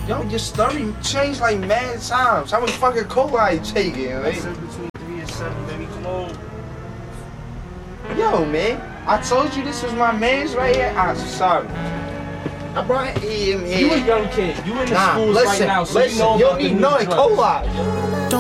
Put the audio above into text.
Yo, your story changed like mad times. How much fucking cola you taking, I right? said between 3 and 7, baby. Come on. Yo, man, I told you this was my man's right here. I'm sorry. I brought him here. You a young kid. You in the Nah, schools listen, right now, so listen, you know you about don't the need new none of drugs. cola.